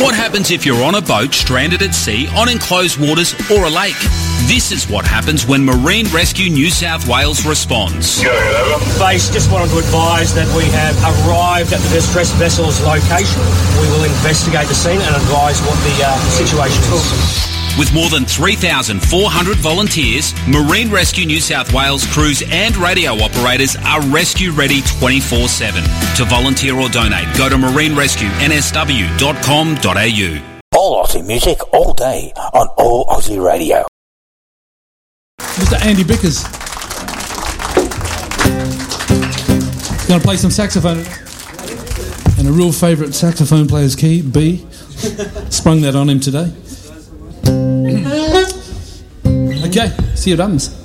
What happens if you're on a boat stranded at sea on enclosed waters or a lake? This is what happens when Marine Rescue New South Wales responds. Base just wanted to advise that we have arrived at the distress vessel's location. We will investigate the scene and advise what the situation is. With more than 3,400 volunteers, Marine Rescue New South Wales crews and radio operators are rescue ready 24/7. To volunteer or donate, go to marinerescueNSW.com.au. All Aussie music, all day, on All Aussie Radio. Mr. Andy Bickers. He's going to play some saxophone. And a real favourite saxophone player's key, B. Sprung that on him today. Okay, see you drums.